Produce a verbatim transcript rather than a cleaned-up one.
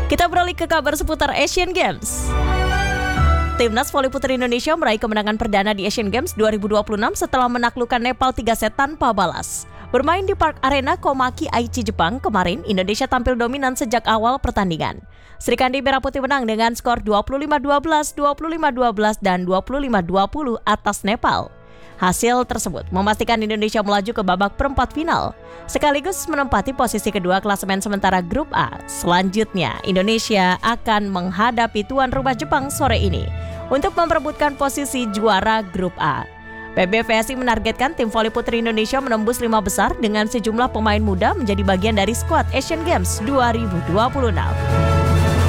Kita beralih ke kabar seputar Asian Games. Timnas voli putri Indonesia meraih kemenangan perdana di Asian Games dua ribu dua puluh enam setelah menaklukkan Nepal tiga set tanpa balas. Bermain di Park Arena Komaki Aichi, Jepang, kemarin Indonesia tampil dominan sejak awal pertandingan. Sri Kandi Merah Putih menang dengan skor dua puluh lima dua belas, dua puluh lima dua belas, dan dua puluh lima dua puluh atas Nepal. Hasil tersebut memastikan Indonesia melaju ke babak perempat final, sekaligus menempati posisi kedua klasemen sementara Grup A. Selanjutnya, Indonesia akan menghadapi tuan rumah Jepang sore ini untuk memperebutkan posisi juara Grup A. P B V S I menargetkan tim voli putri Indonesia menembus lima besar dengan sejumlah pemain muda menjadi bagian dari skuad Asian Games dua ribu dua puluh enam.